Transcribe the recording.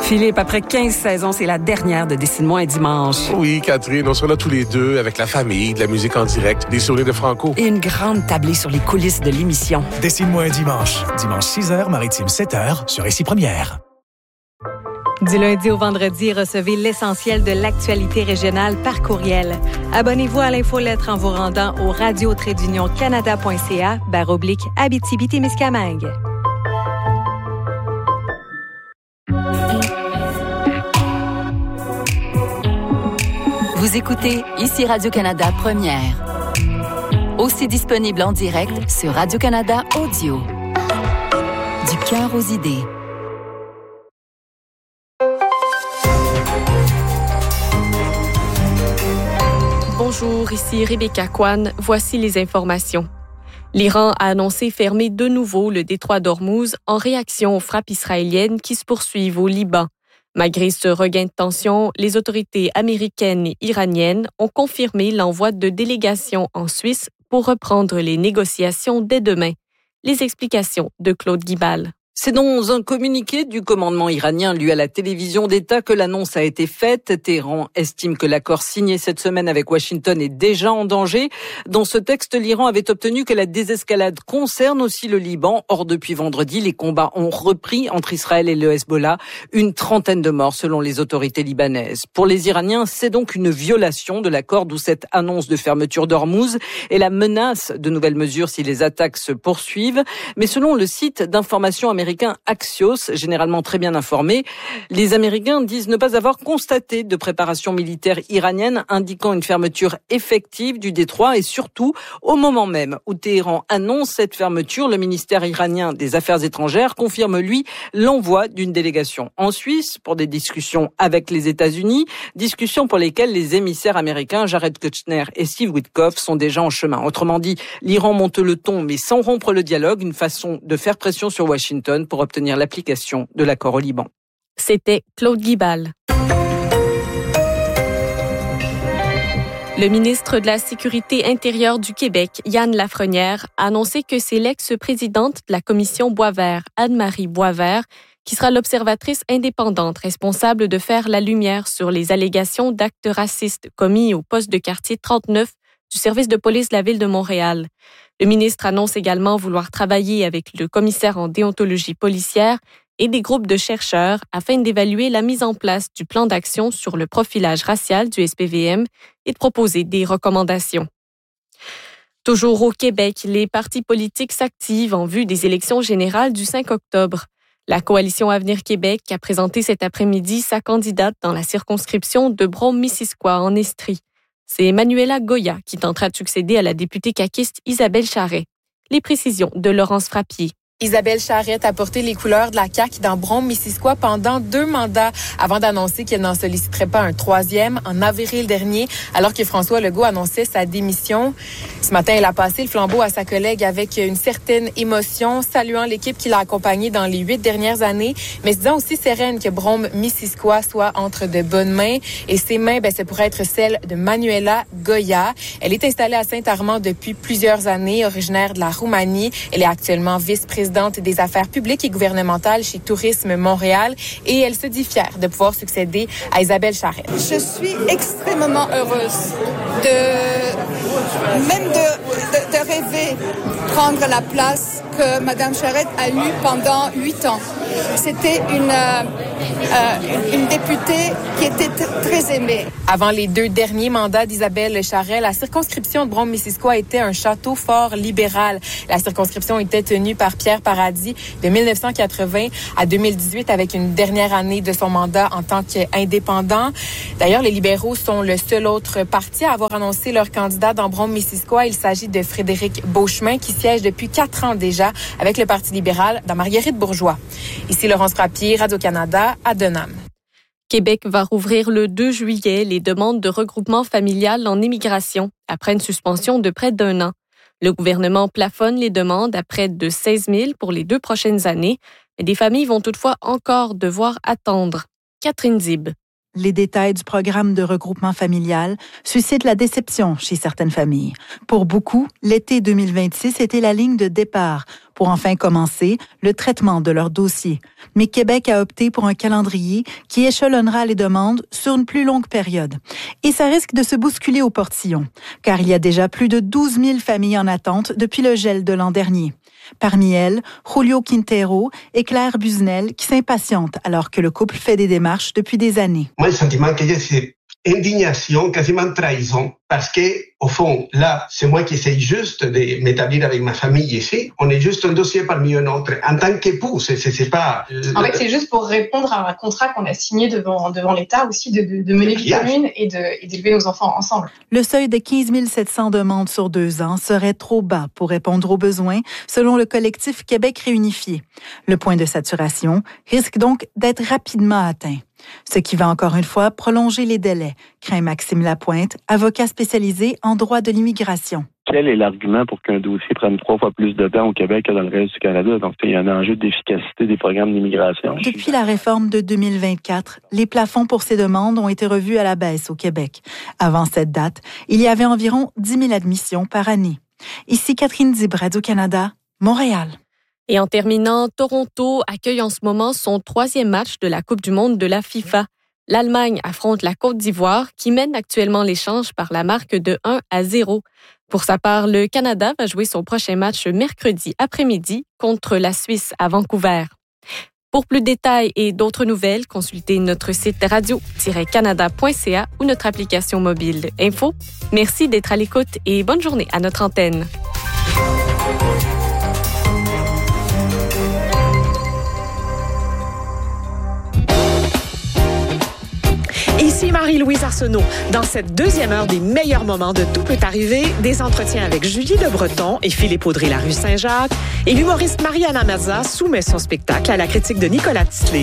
Philippe, après 15 saisons, c'est la dernière de Dessine-moi un dimanche. Oui, Catherine, on sera là tous les deux avec la famille, de la musique en direct, des souvenirs de Franco. Et une grande tablée sur les coulisses de l'émission. Dessine-moi un dimanche. Dimanche 6h, Maritime 7h, sur Ici Première. Du lundi au vendredi, recevez l'essentiel de l'actualité régionale par courriel. Abonnez-vous à l'infolettre en vous rendant au radio-canada.ca/Abitibi-Témiscamingue. Vous écoutez Ici Radio-Canada Première. Aussi disponible en direct sur Radio-Canada Audio. Du cœur aux idées. Bonjour, ici Rebecca Kwan. Voici les informations. L'Iran a annoncé fermer de nouveau le détroit d'Ormuz en réaction aux frappes israéliennes qui se poursuivent au Liban. Malgré ce regain de tension, les autorités américaines et iraniennes ont confirmé l'envoi de délégations en Suisse pour reprendre les négociations dès demain. Les explications de Claude Guibal. C'est dans un communiqué du commandement iranien lu à la télévision d'État que l'annonce a été faite. Téhéran estime que l'accord signé cette semaine avec Washington est déjà en danger. Dans ce texte, l'Iran avait obtenu que la désescalade concerne aussi le Liban. Or, depuis vendredi, les combats ont repris entre Israël et le Hezbollah. Une trentaine de morts selon les autorités libanaises. Pour les Iraniens, c'est donc une violation de l'accord, d'où cette annonce de fermeture d'Ormuz et la menace de nouvelles mesures si les attaques se poursuivent. Mais selon le site d'information américain Axios, généralement très bien informé, les Américains disent ne pas avoir constaté de préparation militaire iranienne indiquant une fermeture effective du détroit et surtout, au moment même où Téhéran annonce cette fermeture, le ministère iranien des Affaires étrangères confirme, lui, l'envoi d'une délégation en Suisse pour des discussions avec les États-Unis, discussions pour lesquelles les émissaires américains Jared Kushner et Steve Witkoff sont déjà en chemin. Autrement dit, l'Iran monte le ton mais sans rompre le dialogue, une façon de faire pression sur Washington pour obtenir l'application de l'accord au Liban. C'était Claude Guibal. Le ministre de la Sécurité intérieure du Québec, Yann Lafrenière, a annoncé que c'est l'ex-présidente de la commission Boisvert, Anne-Marie Boisvert, qui sera l'observatrice indépendante responsable de faire la lumière sur les allégations d'actes racistes commis au poste de quartier 39 du service de police de la Ville de Montréal. Le ministre annonce également vouloir travailler avec le commissaire en déontologie policière et des groupes de chercheurs afin d'évaluer la mise en place du plan d'action sur le profilage racial du SPVM et de proposer des recommandations. Toujours au Québec, les partis politiques s'activent en vue des élections générales du 5 octobre. La Coalition Avenir Québec a présenté cet après-midi sa candidate dans la circonscription de Brome-Missisquoi en Estrie. C'est Manuela Goya qui tentera de succéder à la députée caquiste Isabelle Charret. Les précisions de Laurence Frappier. Isabelle Charret a porté les couleurs de la CAQ dans Brome-Missisquoi pendant 2 mandats avant d'annoncer qu'elle n'en solliciterait pas un 3e en avril dernier, alors que François Legault annonçait sa démission. Ce matin, elle a passé le flambeau à sa collègue avec une certaine émotion, saluant l'équipe qui l'a accompagnée dans les 8 dernières années, mais se disant aussi sereine que Brome-Missisquoi soit entre de bonnes mains. Et ces mains, ça pourrait être celle de Manuela Goya. Elle est installée à Saint-Armand depuis plusieurs années, originaire de la Roumanie. Elle est actuellement vice-présidente des affaires publiques et gouvernementales chez Tourisme Montréal et elle se dit fière de pouvoir succéder à Isabelle Charret. Je suis extrêmement heureuse de rêver prendre la place que Mme Charret a eue pendant 8 ans. C'était une députée qui était très aimée. Avant les 2 derniers mandats d'Isabelle Charret, la circonscription de Brome-Missisquoi était un château fort libéral. La circonscription était tenue par Pierre Paradis de 1980 à 2018 avec une dernière année de son mandat en tant qu'indépendant. D'ailleurs, les libéraux sont le seul autre parti à avoir annoncé leur candidat dans Brome-Missisquoi. Il s'agit de Frédéric Beauchemin qui siège depuis 4 ans déjà avec le Parti libéral dans Marguerite-Bourgeois. Ici Laurence Frappier, Radio-Canada, à Denham. Québec va rouvrir le 2 juillet les demandes de regroupement familial en immigration après une suspension de près d'1 an. Le gouvernement plafonne les demandes à près de 16 000 pour les 2 prochaines années, mais des familles vont toutefois encore devoir attendre. Catherine Zib. les détails du programme de regroupement familial suscitent la déception chez certaines familles. Pour beaucoup, l'été 2026 était la ligne de départ pour enfin commencer le traitement de leur dossier. Mais Québec a opté pour un calendrier qui échelonnera les demandes sur une plus longue période. Et ça risque de se bousculer au portillon, car il y a déjà plus de 12 000 familles en attente depuis le gel de l'an dernier. Parmi elles, Julio Quintero et Claire Busnel qui s'impatientent alors que le couple fait des démarches depuis des années. Moi, le sentiment que j'ai, c'est indignation, quasiment trahison, parce que, au fond, là, c'est moi qui essaye juste de m'établir avec ma famille ici. On est juste un dossier parmi un autre. En tant qu'époux, c'est pas... En fait, c'est juste pour répondre à un contrat qu'on a signé devant l'État aussi de mener vie commune et d'élever nos enfants ensemble. Le seuil de 15 700 demandes sur 2 ans serait trop bas pour répondre aux besoins, selon le collectif Québec réunifié. Le point de saturation risque donc d'être rapidement atteint. Ce qui va encore une fois prolonger les délais, craint Maxime Lapointe, avocat spécialisé en droit de l'immigration. Quel est l'argument pour qu'un dossier prenne 3 fois plus de temps au Québec que dans le reste du Canada? Donc, il y a un enjeu d'efficacité des programmes d'immigration. Depuis la réforme de 2024, les plafonds pour ces demandes ont été revus à la baisse au Québec. Avant cette date, il y avait environ 10 000 admissions par année. Ici Catherine Dibret du Canada, Montréal. Et en terminant, Toronto accueille en ce moment son 3e match de la Coupe du monde de la FIFA. L'Allemagne affronte la Côte d'Ivoire qui mène actuellement l'échange par la marque de 1-0. Pour sa part, le Canada va jouer son prochain match mercredi après-midi contre la Suisse à Vancouver. Pour plus de détails et d'autres nouvelles, consultez notre site radio-canada.ca ou notre application mobile Info. Merci d'être à l'écoute et bonne journée à notre antenne. Ici Marie-Louise Arsenault. Dans cette 2e heure des meilleurs moments de Tout peut arriver, des entretiens avec Julie Le Breton et Philippe Audrey-Larue Saint-Jacques et l'humoriste Mariana Mazza soumet son spectacle à la critique de Nicolas Tisley.